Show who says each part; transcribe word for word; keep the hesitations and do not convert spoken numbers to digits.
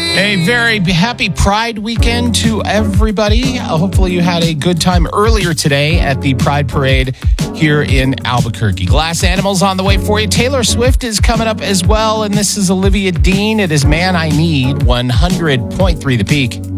Speaker 1: A very happy Pride weekend to everybody. Uh, hopefully you had a good time earlier today at the Pride Parade here in Albuquerque. Glass Animals on the way for you. Taylor Swift is coming up as well, and this is Olivia Dean. It is Man I Need, one hundred point three The Peak.